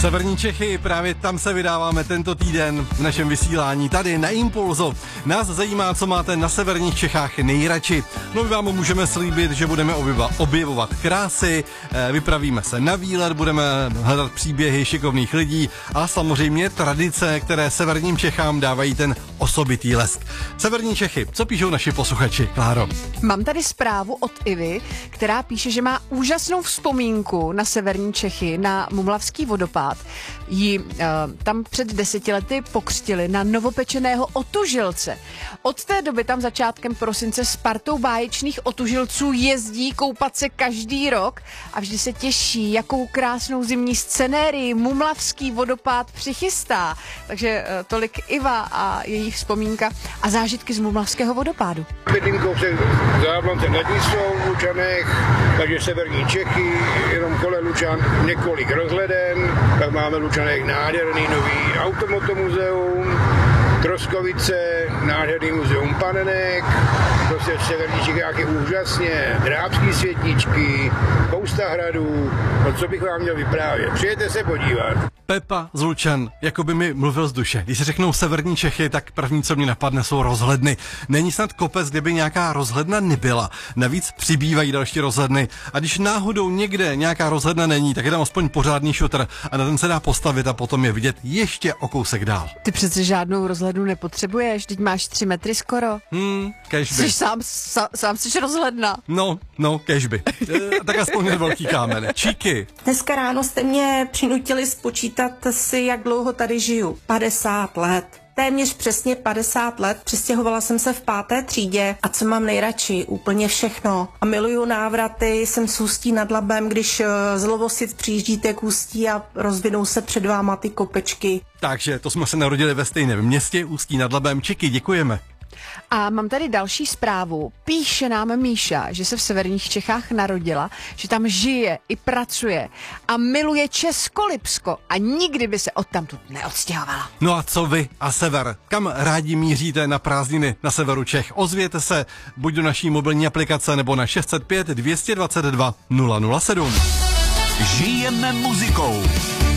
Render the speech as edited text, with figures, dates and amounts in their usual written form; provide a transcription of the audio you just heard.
Severní Čechy, právě tam se vydáváme tento týden v našem vysílání tady na Impulzu. Nás zajímá, co máte na severních Čechách nejradši. No my vám můžeme slíbit, že budeme objevovat krásy, vypravíme se na výlet, budeme hledat příběhy šikovných lidí a samozřejmě tradice, které severním Čechám dávají ten osobitý lesk. Severní Čechy, co píšou naši posluchači, Kláro? Mám tady zprávu od Ivy, která píše, že má úžasnou vzpomínku na severní Čechy, na Mumlavský vodopád. Ji tam před 10 lety pokřtili na novopečeného otužilce. Od té doby tam začátkem prosince s partou báječných otužilců jezdí koupat se každý rok a vždy se těší, jakou krásnou zimní scenérii Mumlavský vodopád přichystá. Takže tolik Iva a její vzpomínka a zážitky z Mumlavského vodopádu. Bydlím kousek za Jablonce nad Nisou v Lučanech, takže severní Čechy, jenom kolem Lučan několik rozhleden, pak máme v Lučanech nádherný nový automotomuzeum, Troskovice, nádherný muzeum panenek, prostě v severních Čechách je úžasně, drábský světničky, spousta hradů, no co bych vám měl vyprávět, přijďte se podívat. Pepa z Lučan, jako by mi mluvil z duše. Když se řeknou severní Čechy, tak první, co mě napadne, jsou rozhledny. Není snad kopec, kde by nějaká rozhledna nebyla. Navíc přibývají další rozhledny. A když náhodou někde nějaká rozhledna není, tak je tam aspoň pořádný šutr a na ten se dá postavit a potom je vidět ještě o kousek dál. Ty přece žádnou rozhlednu nepotřebuješ, teď máš 3 metry skoro. Kežby. Jsi sám jsi rozhledna. No, kežby. Tak aspoň velký kámen. Číky. Dneska ráno jste mě přinutili spočítat si, jak dlouho tady žiju. 50 let. Téměř přesně 50 let. Přestěhovala jsem se v 5. třídě a co mám nejradši? Úplně všechno. A miluju návraty, jsem z Ústí nad Labem, když z Lovosic přijíždíte k Ústí a rozvinou se před váma ty kopečky. Takže to jsme se narodili ve stejném městě, Ústí nad Labem. Čiky, děkujeme. A mám tady další zprávu. Píše nám Míša, že se v severních Čechách narodila, že tam žije i pracuje a miluje Českolipsko a nikdy by se odtamtud neodstěhovala. No a co vy a sever? Kam rádi míříte na prázdniny na severu Čech? Ozvěte se buď do naší mobilní aplikace nebo na 605 222 007. Žijeme muzikou.